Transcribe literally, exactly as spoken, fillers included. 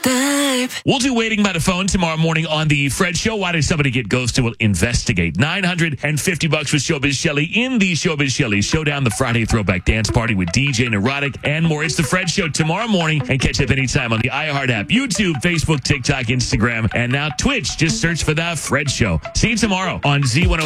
babe. We'll do Waiting by the Phone tomorrow morning on the Fred Show. Why did somebody get ghosted? We'll investigate. nine hundred fifty bucks with Showbiz Shelley in the Showbiz Shelley Showdown, the Friday Throwback Dance Party with D J Neurotic and more. It's the Fred Show tomorrow morning, and catch up anytime on the iHeart app, YouTube, Facebook, TikTok, Instagram, and now Twitch. Just search for the Fred Show. See you tomorrow on Z one oh.